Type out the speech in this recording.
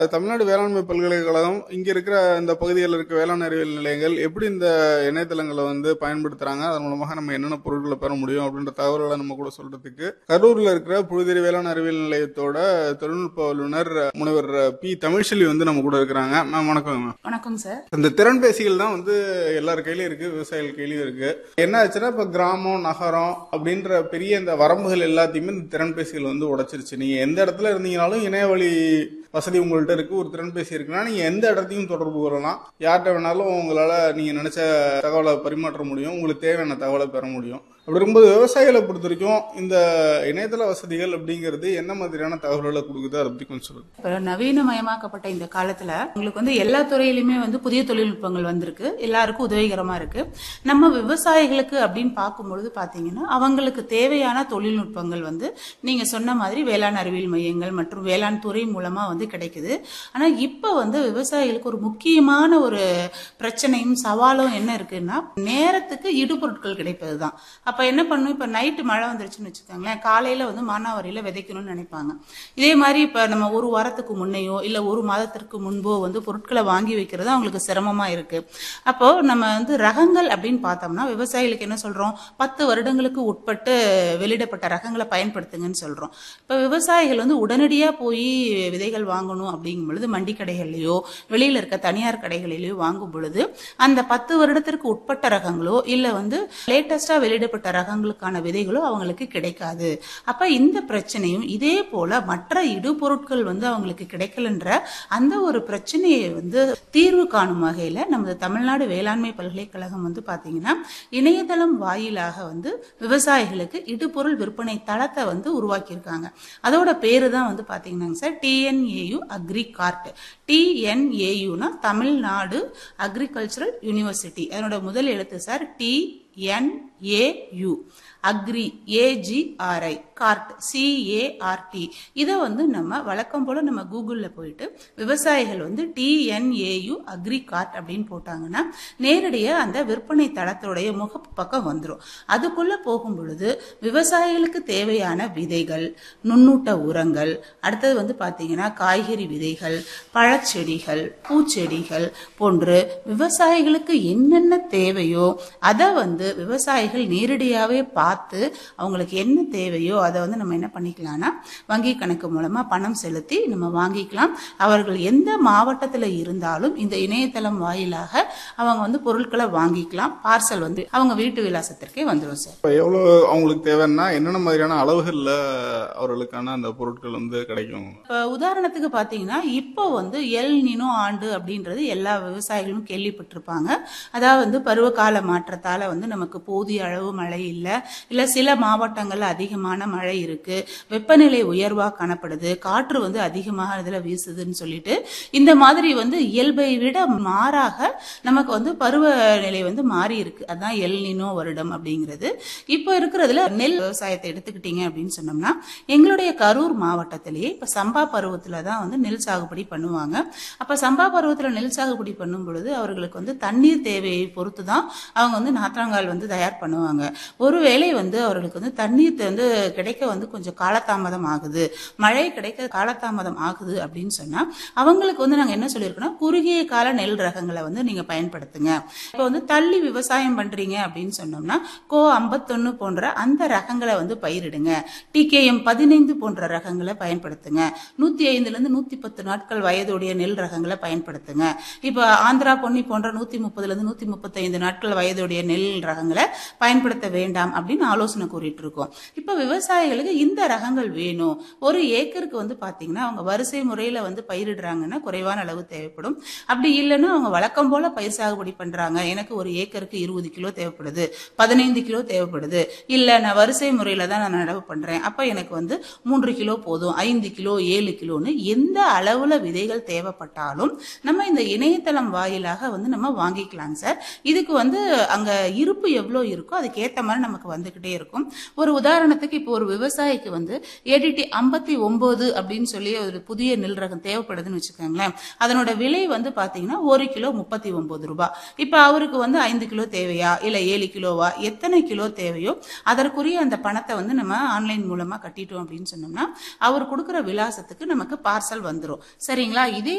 தமிழ்நாடு வேளாண்மை பல்கலைக்கழகம் இங்க இருக்கிற இந்த பகுதிகளில் இருக்க வேளாண் அறிவியல் நிலையங்கள் எப்படி இந்த இணையதளங்களை பயன்படுத்துறாங்க, அதன் மூலமாக நம்ம என்னென்ன பொருட்களை பெற முடியும் அப்படின்ற தகவல்களை நம்ம கூட சொல்றதுக்கு கரூர்ல இருக்கிற புழுதிரி வேளாண் அறிவியல் நிலையத்தோட தொழில்நுட்ப வல்லுநர் முனைவர் பி தமிழ்செல்வி நம்ம கூட இருக்கிறாங்க. மேம் வணக்கம். மேம் வணக்கம் சார். இந்த திறன்பேசிகள் தான் எல்லார் கையிலும் இருக்கு, விவசாயிகள் கையிலும் இருக்கு. என்ன ஆச்சுன்னா இப்ப கிராமம் நகரம் அப்படின்ற பெரிய இந்த வரம்புகள் எல்லாத்தையுமே இந்த திறன்பேசிகள் உடைச்சிருச்சு. நீங்க எந்த இடத்துல இருந்தீங்கனாலும் இணையவழி வசதி உங்கள்கிட்ட இருக்கு, ஒரு திறன்பேசி இருக்குன்னா நீங்க எந்த இடத்தையும் தொடர்பு கொள்ளலாம். யார்கிட்ட வேணாலும் உங்களால நீங்க நினைச்ச தகவலை பரிமாற்ற முடியும், உங்களுக்கு தேவையான தகவலை பெற முடியும். அப்படி இருக்கும்போது விவசாயிகளை பொறுத்த வரைக்கும் இந்த இணையதள வசதிகள் அப்படிங்கிறது என்ன மாதிரியான தகவல்களை கொடுக்குது, அதை பத்தி கொஞ்சம் சொல்லுங்க. இப்ப நவீனமயமாக்கப்பட்ட இந்த காலத்துல உங்களுக்கு எல்லா துறையிலுமே புதிய தொழில்நுட்பங்கள் வந்திருக்கு, எல்லாருக்கும் உதவிகரமா இருக்கு. நம்ம விவசாயிகளுக்கு அப்படின்னு பார்க்கும்பொழுது பாத்தீங்கன்னா அவங்களுக்கு தேவையான தொழில்நுட்பங்கள் நீங்க சொன்ன மாதிரி வேளாண் அறிவியல் மையங்கள் மற்றும் வேளாண் துறை மூலமா கிடைக்குது. ஆனா இப்ப விவசாயிகளுக்கு ஒரு முக்கியமான ஒரு பிரச்சனையும் சவாலும் என்ன இருக்குன்னா நேரத்துக்கு இடுபொருட்கள் கிடைப்பதுதான். அப்ப என்ன பண்ணும், இப்ப நைட்டு மழை வந்துருச்சுன்னு வச்சுக்கோங்களேன், காலையில மானாவாரியில விதைக்கணும்னு நினைப்பாங்க. இதே மாதிரி இப்ப நம்ம ஒரு வாரத்துக்கு முன்னையோ இல்ல ஒரு மாதத்திற்கு முன்போ பொருட்களை வாங்கி வைக்கிறது அவங்களுக்கு சிரமமா இருக்கு. அப்போ நம்ம ரகங்கள் அப்படின்னு பார்த்தோம்னா விவசாயிகளுக்கு என்ன சொல்றோம், 10 வருடங்களுக்கு உட்பட்டு வெளியிடப்பட்ட ரகங்களை பயன்படுத்துங்கன்னு சொல்றோம். இப்ப விவசாயிகள் உடனடியா போய் விதைகள் வாங்கணும் அப்படிங்கும் பொழுது மண்டி கடைகள்லயோ வெளியில இருக்க தனியார் கடைகளிலயோ வாங்கும் பொழுது அந்த 10 வருடத்திற்கு உட்பட்ட ரகங்களோ இல்ல லேட்டஸ்டா வெளியிடப்பட்ட ரகங்களுக்கான விதைகளோ அவங்களுக்கு கிடைக்காது. அப்ப இந்த பிரச்சனையும் இதே போல மற்ற இடுபொருட்கள் அவங்களுக்கு கிடைக்கலன்ற அந்த ஒரு பிரச்சனையை தீர்வு காணும் வகையில நமது தமிழ்நாடு வேளாண்மை பல்கலைக்கழகம் பாத்தீங்கன்னா இணையதளம் வாயிலாக விவசாயிகளுக்கு இடுபொருள் விற்பனை தளத்தை உருவாக்கி இருக்காங்க. அதோட பேரு தான் பாத்தீங்கன்னா sir TNAU அக்ரிகார்ட். TNAUனா Tamil Nadu agricultural university. அதனோட முதல் எழுத்து sir TNAU agri AGRI card CART. இதை நம்ம வழக்கம் போல நம்ம கூகுள்ல போயிட்டு விவசாயிகள் TNAU அக்ரி கார்ட் அப்படின்னு போட்டாங்கன்னா நேரடியா அந்த விற்பனை தளத்துடைய முகப்பு பக்கம் வந்துடும். அதுக்குள்ள போகும் பொழுது விவசாயிகளுக்கு தேவையான விதைகள், நுண்ணூட்ட உரங்கள், அடுத்தது பாத்தீங்கன்னா காய்கறி விதைகள், பழச்செடிகள், பூச்செடிகள் போன்று விவசாயிகளுக்கு என்னென்ன தேவையோ அதை விவசாயிகள் நேரடியாவே பார்த்து அவங்களுக்கு என்ன தேவையோ அதை நம்ம என்ன பண்ணிக்கலாம்னா வங்கி கணக்கு மூலமா பணம் செலுத்தி நம்ம வாங்கிக்கலாம். அவர்கள் எந்த மாவட்டத்தில் இருந்தாலும் இந்த இணையதளம் வாயிலாக அவங்க பொருட்களை வாங்கிக்கலாம். பார்சல் அவங்க வீட்டு விலாசத்திற்கே வந்துடும் சார். எவ்வளவு அவங்களுக்கு தேவைன்னா என்னென்ன மாதிரியான அளவுகள்ல அவர்களுக்கான அந்த பொருட்கள் கிடைக்கும்? இப்ப உதாரணத்துக்கு பாத்தீங்கன்னா இப்போ எல் நினோ ஆண்டு அப்படின்றது எல்லா விவசாயிகளும் கேள்விப்பட்டிருப்பாங்க. அதாவது பருவகால மாற்றத்தால நமக்கு போதிய அளவு மழை இல்ல சில மாவட்டங்கள்ல அதிகமான மழை இருக்கு, வெப்பநிலை உயர்வா காணப்படுது, காற்று அதிகமாக இதுல வீசுதுன்னு சொல்லிட்டு இந்த மாதிரி இயல்பை விட மாறாக நமக்கு பருவநிலை மாறி இருக்கு. அதான் எல் நினோ வருடம் அப்படிங்கிறது. இப்ப இருக்கிறதுல நெல் விவசாயத்தை எடுத்துக்கிட்டீங்க அப்படின்னு சொன்னோம்னா எங்களுடைய கரூர் மாவட்டத்திலேயே இப்ப சம்பா பருவத்துலதான் நெல் சாகுபடி பண்ணுவாங்க. அப்ப சம்பா பருவத்துல நெல் சாகுபடி பண்ணும் பொழுது அவர்களுக்கு தண்ணீர் தேவையை பொறுத்துதான் அவங்க நாற்றாங்கால் தயார் பண்ணுவாங்க. ஒருவேளை அவர்களுக்கு தண்ணீர் கிடைக்க கொஞ்சம் காலதாமதம் ஆகுது, மழை கிடைக்க காலதாமதம் ஆகுது அப்படின்னு சொன்னா அவங்களுக்கு நாங்க என்ன சொல்லியிருக்கோம்னா குறுகிய கால நெல் ரகங்களை நீங்க பயன்படுத்துங்க. இப்ப தள்ளி விவசாயம் பண்றீங்க அப்படின்னு சொன்னோம்னா கோ 51 போன்ற அந்த ரகங்களை பயிரிடுங்க. TKM 15 போன்ற ரகங்களை பயன்படுத்துங்க. 105 இருந்து 110 நாட்கள் வயதுடைய நெல் ரகங்களை பயன்படுத்துங்க. இப்ப ஆந்திரா பொன்னி போன்ற 130 இருந்து 135 நாட்கள் வயதுடைய நெல் ரகங்களை பயன்படுத்த வேண்டாம் அப்படின்னு ஆலோசனை கூறிட்டு இருக்கோம். இப்ப விவசாயிகளுக்கு இந்த ரகங்கள் வேணும். ஒரு ஏக்கருக்கு பாத்தீங்கன்னா அவங்க வரிசை முறையில பயிரிடுறாங்கன்னா குறைவான அளவு தேவைப்படும். அப்படி இல்லைன்னா அவங்க வழக்கம் போல பயிர் சாகுபடி பண்றாங்க, எனக்கு ஒரு ஏக்கருக்கு 20 கிலோ தேவைப்படுது, 15 கிலோ தேவைப்படுது, இல்ல நான் வரிசை முறையில தான் நான் நடவு பண்றேன், அப்ப எனக்கு 3 கிலோ போதும், 5 கிலோ 7 கிலோன்னு எந்த அளவுல விதைகள் தேவைப்பட்டாலும் நம்ம இந்த இணையதளம் வாயிலாக நம்ம வாங்கிக்கலாம் சார். இதுக்கு அங்க இருப்பு இருப்பு எவ்வளோ இருக்கோ அதுக்கு ஏற்ற மாதிரி நமக்கு வந்துகிட்டே இருக்கும். ஒரு உதாரணத்துக்கு இப்போ ஒரு விவசாயிக்கு வந்து ஏடிடி 59 அப்படின்னு சொல்லி ஒரு புதிய நெல் ரகம் தேவைப்படுதுன்னு வச்சுக்கோங்களேன். அதனோட விலை வந்து பாத்தீங்கன்னா 1 கிலோ 39 ரூபாய். இப்ப அவருக்கு வந்து 5 கிலோ தேவையா இல்ல 7 கிலோவா, எத்தனை கிலோ தேவையோ அதற்குரிய அந்த பணத்தை வந்து நம்ம ஆன்லைன் மூலமா கட்டிட்டோம் அப்படின்னு சொன்னோம்னா அவர் கொடுக்குற விலாசத்துக்கு நமக்கு பார்சல் வந்துடும். சரிங்களா? இதே